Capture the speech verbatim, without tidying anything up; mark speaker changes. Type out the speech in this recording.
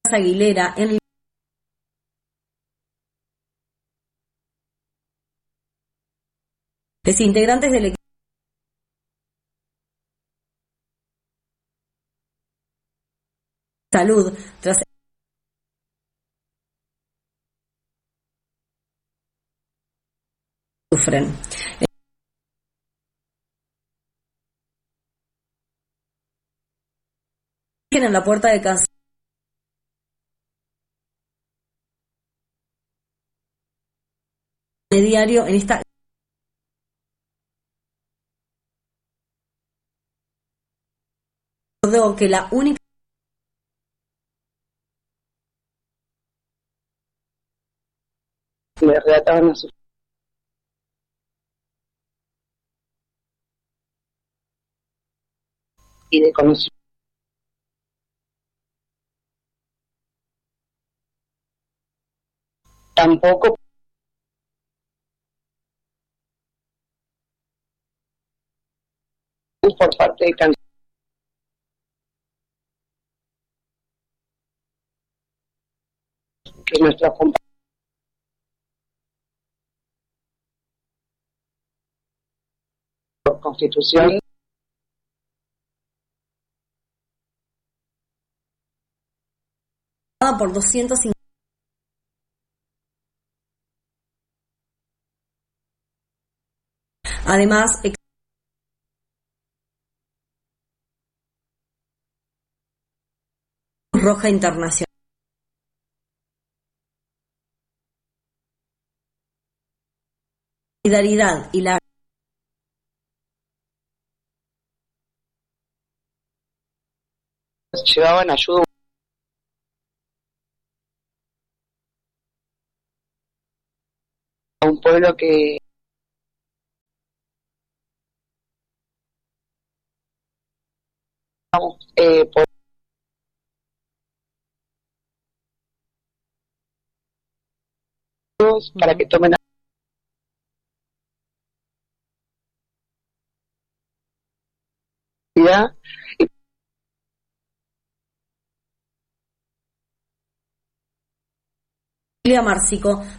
Speaker 1: Aguilera en los integrantes del equipo de salud tras sufren. En la puerta de casa diario en esta recordó que la única
Speaker 2: le relataban a sus y de conocimiento tampoco por parte de Can que nuestros compañeros por constitución
Speaker 1: por doscientos cincuenta además Roja Internacional solidaridad y la
Speaker 2: llevaban ayuda a un pueblo que eh, por para que tomen actividad
Speaker 1: y Marcico